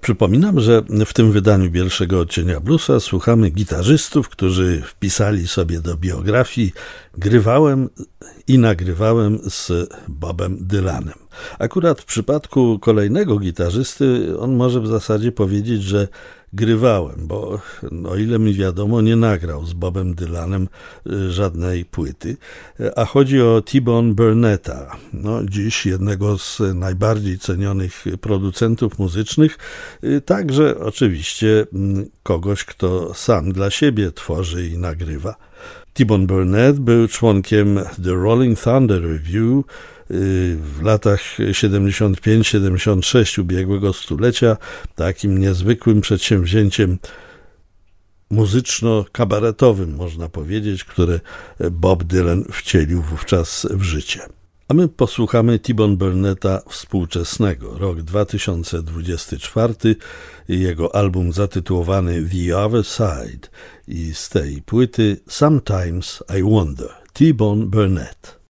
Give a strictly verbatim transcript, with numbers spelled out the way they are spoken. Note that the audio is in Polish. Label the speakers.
Speaker 1: Przypominam, że w tym wydaniu Bielszego Odcienia Bluesa słuchamy gitarzystów, którzy wpisali sobie do biografii grywałem i nagrywałem z Bobem Dylanem. Akurat w przypadku kolejnego gitarzysty on może w zasadzie powiedzieć, że grywałem, bo o ile mi wiadomo nie nagrał z Bobem Dylanem żadnej płyty, a chodzi o T-Bone Burnetta, no, dziś jednego z najbardziej cenionych producentów muzycznych, także oczywiście kogoś, kto sam dla siebie tworzy i nagrywa. T-Bone Burnett był członkiem The Rolling Thunder Revue w latach siedemdziesiąt pięć siedemdziesiąt sześć ubiegłego stulecia, takim niezwykłym przedsięwzięciem muzyczno-kabaretowym, można powiedzieć, które Bob Dylan wcielił wówczas w życie. A my posłuchamy T-Bone Burnetta współczesnego, rok dwa tysiące dwudziesty czwarty, jego album zatytułowany The Other Side i z tej płyty Sometimes I Wonder, T-Bone Burnett.